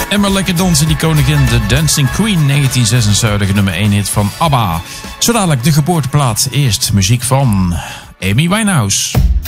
En maar lekker dansen, die koningin, de Dancing Queen, 1976, nummer 1 hit van ABBA. Zo dadelijk de geboorteplaat. Eerst muziek van Amy Winehouse.